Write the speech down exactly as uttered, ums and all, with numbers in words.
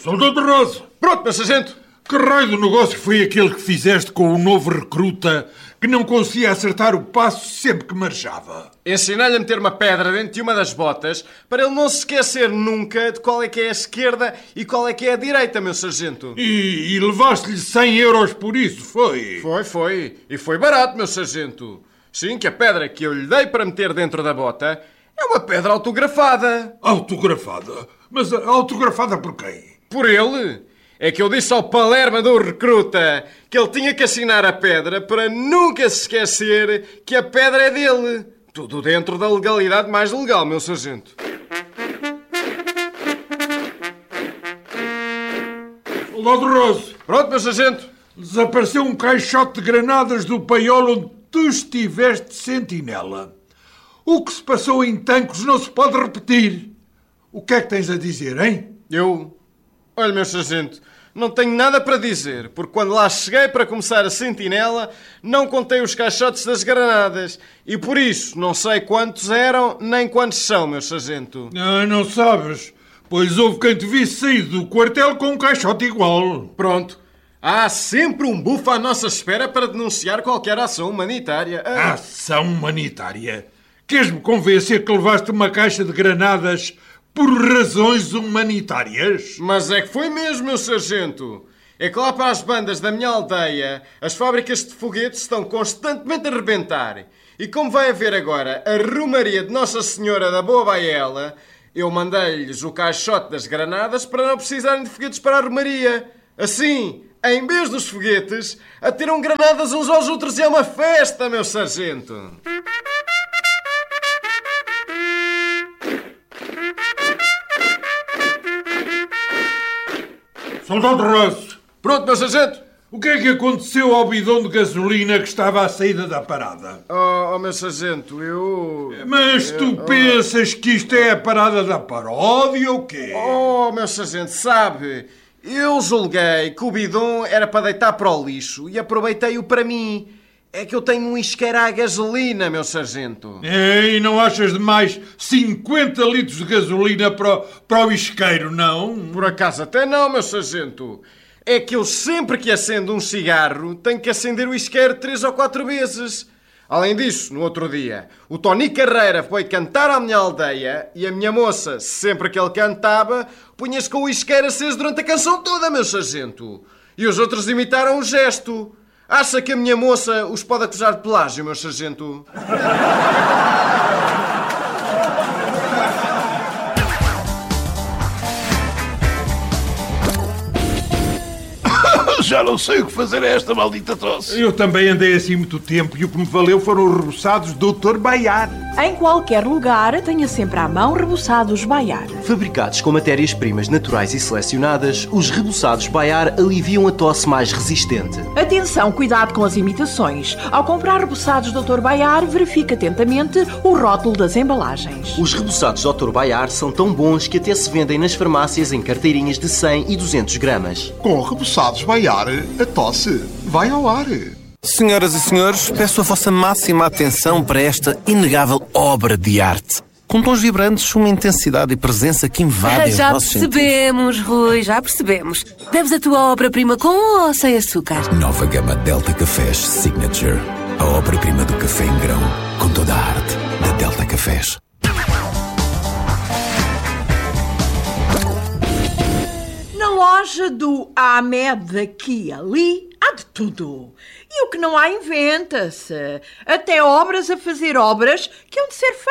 Soldado Rosa! Pronto, meu sargento! Que raio de negócio foi aquele que fizeste com o novo recruta que não conseguia acertar o passo sempre que marchava? Ensinei-lhe a meter uma pedra dentro de uma das botas para ele não se esquecer nunca de qual é que é a esquerda e qual é que é a direita, meu sargento. E, e levaste-lhe cem euros por isso, foi? Foi, foi. E foi barato, meu sargento. Sim, que a pedra que eu lhe dei para meter dentro da bota é uma pedra autografada. Autografada? Mas autografada por quem? Por ele. É que eu disse ao palerma do recruta que ele tinha que assinar a pedra para nunca se esquecer que a pedra é dele. Tudo dentro da legalidade mais legal, meu sargento. Soldado Rosa! Pronto, meu sargento. Desapareceu um caixote de granadas do paiol onde tu estiveste de sentinela. O que se passou em Tancos não se pode repetir. O que é que tens a dizer, hein? Eu... Olha, meu sargento, não tenho nada para dizer, porque quando lá cheguei para começar a sentinela, não contei os caixotes das granadas. E por isso, não sei quantos eram, nem quantos são, meu sargento. Ah, não sabes? Pois houve quem te visse sair do quartel com um caixote igual. Pronto. Há sempre um bufo à nossa espera para denunciar qualquer ação humanitária. Ah. Ação humanitária? Queres-me convencer que levaste uma caixa de granadas por razões humanitárias? Mas é que foi mesmo, meu sargento. É que lá para as bandas da minha aldeia, as fábricas de foguetes estão constantemente a rebentar. E como vai haver agora a Romaria de Nossa Senhora da Boa Baiela, eu mandei-lhes o caixote das granadas para não precisarem de foguetes para a Romaria. Assim, em vez dos foguetes, atiram granadas uns aos outros e é uma festa, meu sargento. Soldado Rosa! Pronto, meu sargento! O que é que aconteceu ao bidão de gasolina que estava à saída da parada? Oh, oh meu sargento, eu... Mas tu eu, pensas que isto é a parada da paródia ou quê? Oh, meu sargento, sabe... Eu julguei que o bidão era para deitar para o lixo e aproveitei-o para mim. É que eu tenho um isqueiro à gasolina, meu sargento. E não achas de mais cinquenta litros de gasolina para, o- para o isqueiro, não? Por acaso até não, meu sargento. É que eu sempre que acendo um cigarro tenho que acender o isqueiro três ou quatro vezes. Além disso, no outro dia, o Tony Carreira foi cantar à minha aldeia e a minha moça, sempre que ele cantava, punha-se com o isqueiro aceso durante a canção toda, meu sargento. E os outros imitaram o gesto. Acha que a minha moça os pode acusar de pelágio, meu sargento? Já não sei o que fazer a esta maldita tosse. Eu também andei assim muito tempo e o que me valeu foram os reboçados doutor Baiar. Em qualquer lugar, tenha sempre à mão reboçados Baiar. Fabricados com matérias-primas naturais e selecionadas, os reboçados Baiar aliviam a tosse mais resistente. Atenção, cuidado com as imitações. Ao comprar reboçados doutor Baiar, verifique atentamente o rótulo das embalagens. Os reboçados doutor Baiar são tão bons que até se vendem nas farmácias em carteirinhas de cem e duzentos gramas. Com reboçados Baiar, a tosse vai ao ar. Senhoras e senhores, peço a vossa máxima atenção para esta inegável obra de arte. Com tons vibrantes, uma intensidade e presença que invadem Já os nossos sentidos. percebemos, Rui, já percebemos. Deves a tua obra-prima com ou sem açúcar? Nova gama Delta Cafés Signature. A obra-prima do café em grão, com toda a arte da Delta Cafés. Na loja do Ahmed aqui e ali, há de tudo. E o que não há inventa-se. Até obras a fazer obras que hão de ser